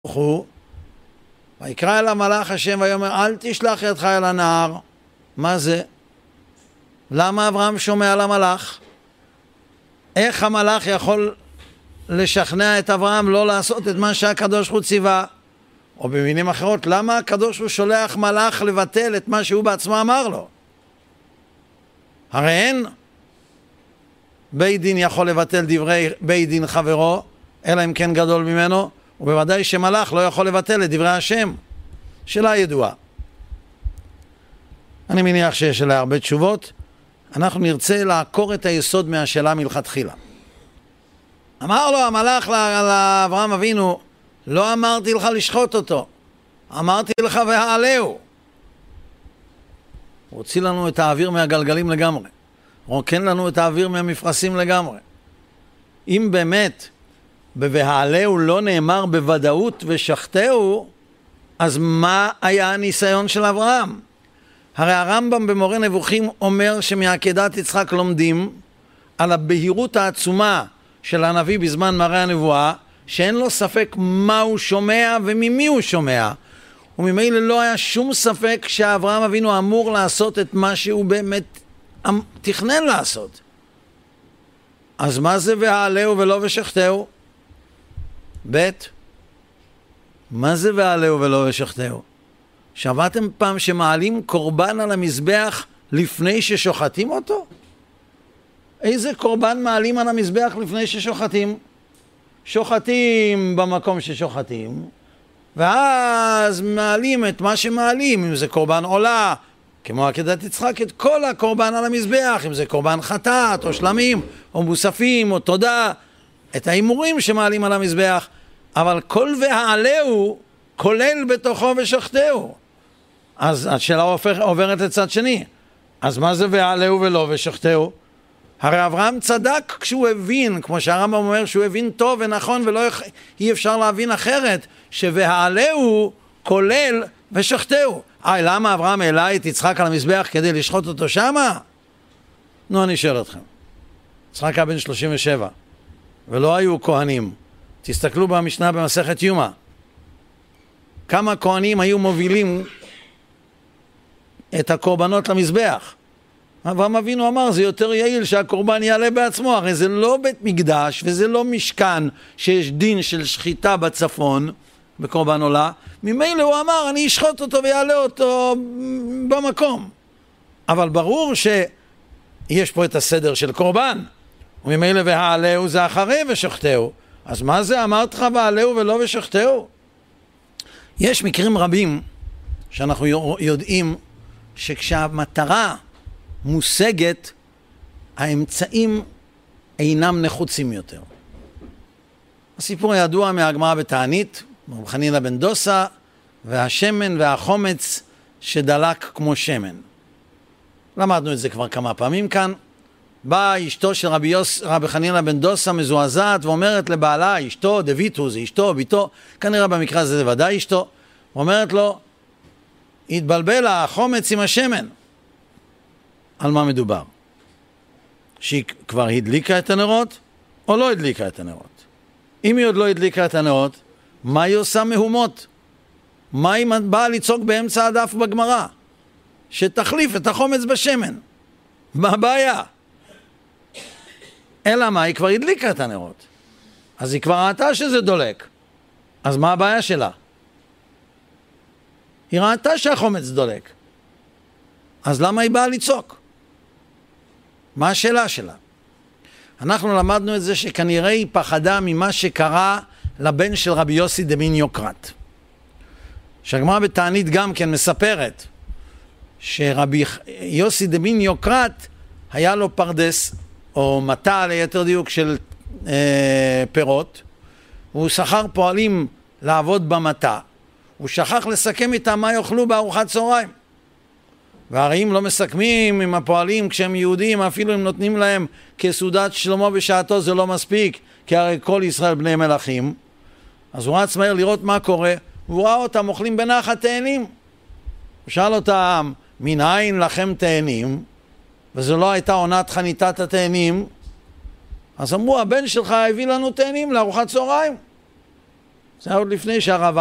הוא ויקרא אל המלאך השם ויאמר אל תשלח ידך אל הנער. מה זה? למה אברהם שומע על המלאך? איך המלאך יכול לשכנע את אברהם לא לעשות את מה שהקדוש הוא ציווה? או במילים אחרות, למה הקדוש הוא שולח מלאך לבטל את מה שהוא בעצמו אמר לו? הרי אין בית דין יכול לבטל דברי בית דין חברו, אלא אם כן גדול ממנו, ובוודאי שמלאך לא יכול לבטל את דברי השם. שאלה ידועה. אני מניח שיש עליה הרבה תשובות. אנחנו נרצה לעקור את היסוד מהשאלה מלכתחילה. אמר לו המלאך לאברהם אבינו, לא אמרתי לך לשחוט אותו, אמרתי לך והעלהו. הוא הוציא לנו את האוויר מהגלגלים לגמרי, רוקן לנו את האוויר מהמפרשים לגמרי. אם באמת ב"והעלהו" לא נאמר בוודאות ושחטהו, אז מה היה הניסיון של אברהם? הרי הרמב"ם במורה נבוכים אומר שמעקדת יצחק לומדים על הבהירות העצומה של הנביא בזמן מראה הנבואה, שאין לו ספק מה הוא שומע וממי הוא שומע, וממילא לא היה שום ספק שאברהם אבינו אמור לעשות את מה שהוא באמת תכנן לעשות. אז מה זה והעלהו ולא ושחטהו? מה זה והעלהו ולא ושחטהו? שמעתם פעם שמעלים קורבן על המזבח לפני ששוחטים אותו? איזה קורבן מעלים על המזבח לפני ששוחטים? שוחטים במקום ששוחטים, ואז מעלים את מה שמעלים, אם זה קורבן עולה, כמו עקדת יצחק, את כל הקורבן על המזבח, אם זה קורבן חטאת או שלמים או מוספים או תודה, את האימורים שמעלים על המזבח. אבל כל והעלהו כולל בתוכו ושחטהו. אז השאלה עוברת לצד שני. אז מה זה והעלהו ולא ושחטהו? הרי אברהם צדק כשהוא הבין, כמו שהרמב"ם אומר, שהוא הבין טוב ונכון ולא אי אפשר להבין אחרת, שוהעלהו כולל ושחטהו. למה אברהם העלה את יצחק על המזבח כדי לשחוט אותו שמה? נו, אני שואל אתכם. יצחק היה בן 37 ולא היו כהנים. תסתכלו במשנה במסכת יומא, כמה כהנים היו מובילים את הקורבנות למזבח. אברהם אבינו אמר, זה יותר יעיל שהקורבן יעלה בעצמו, הרי זה לא בית מקדש וזה לא משכן שיש דין של שחיטה בצפון בקורבן עולה. ממילא הוא אמר, אני אשחוט אותו ויעלה אותו במקום. אבל ברור שיש פה את הסדר של קורבן, וממילא והעלהו זה אחרי ושחטהו. אז מה זה אמרת לך והעלהו ולא ושחטהו? יש מקרים רבים שאנחנו יודעים שכשהמטרה מושגת, האמצעים אינם נחוצים יותר. הסיפור הידוע מהגמרא בתענית, רבי חנינא בן דוסא, והשמן והחומץ שדלק כמו שמן. למדנו את זה כבר כמה פעמים כאן. באה אשתו של רבי חנינא בן דוסא מזועזעת ואומרת לבעלה, אשתו, דביתו, זה אשתו, ביתו, כנראה במקרה הזה זה ודאי אשתו, אומרת לו, התבלבל החומץ עם השמן. על מה מדובר? שהיא כבר הדליקה את הנרות או לא הדליקה את הנרות? אם היא עוד לא הדליקה את הנרות, מה היא עושה מהומות? מה היא באה לצעוק באמצע הדף בגמרא? שתחליף את החומץ בשמן. מה הבעיה? אלא מה? היא כבר הדליקה את הנרות. אז היא כבר ראתה שזה דולק. אז מה הבעיה שלה? היא ראתה שהחומץ דולק. אז למה היא באה לצעוק? מה השאלה שלה? אנחנו למדנו את זה שכנראה היא פחדה ממה שקרה לבן של רבי יוסי דמין יוקרת. שהגמרא בתענית גם כן מספרת שרבי יוסי דמין יוקרת היה לו פרדס או מטע ליתר דיוק של פירות, והוא שכר פועלים לעבוד במטע. הוא שכח לסכם איתם מה יאכלו בארוחת צהריים. והרי אם לא מסכמים עם הפועלים כשהם יהודים, אפילו אם נותנים להם כסעודת שלמה בשעתו, זה לא מספיק, כי הרי כל ישראל בני מלכים. אז הוא רץ מהר לראות מה קורה, והוא ראה אותם אוכלים בנחת תאנים. הוא שאל אותם, מנין לכם תאנים? וזו לא הייתה עונת חניתת התאנים. אז אמרו, הבן שלך הביא לנו תאנים לארוחת צהריים. זה היה עוד לפני שהרב